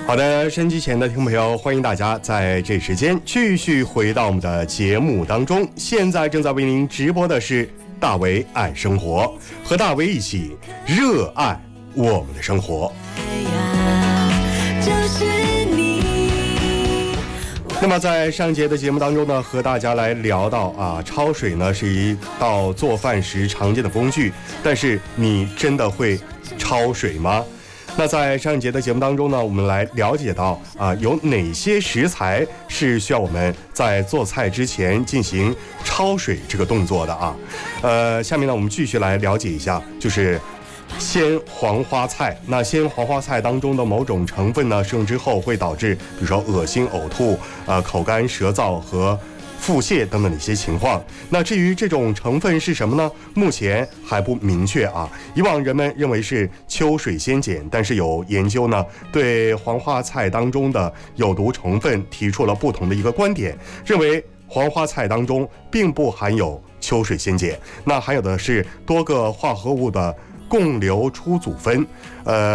好的，收音机前的听众朋友，欢迎大家在这时间继续回到我们的节目当中。现在正在为您直播的是大为爱生活，和大为一起热爱我们的生活。那么在上节的节目当中呢，和大家来聊到焯水呢是一道做饭时常见的工具，但是你真的会焯水吗？那在上一节的节目当中呢，我们来了解到有哪些食材是需要我们在做菜之前进行焯水这个动作的啊。下面呢我们继续来了解一下，就是鲜黄花菜。那鲜黄花菜当中的某种成分呢，食用之后会导致比如说恶心、呕吐、口干舌燥和腹泻等等的一些情况。那至于这种成分是什么呢？目前还不明确啊。以往人们认为是秋水仙碱，但是有研究呢，对黄花菜当中的有毒成分提出了不同的一个观点，认为黄花菜当中并不含有秋水仙鹼，那含有的是多个化合物的共硫出组酚。